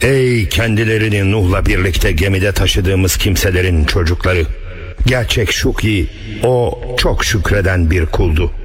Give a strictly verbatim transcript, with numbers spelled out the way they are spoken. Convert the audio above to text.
Ey kendilerini Nuh'la birlikte gemide taşıdığımız kimselerin çocukları! Gerçek şu ki o çok şükreden bir kuldu.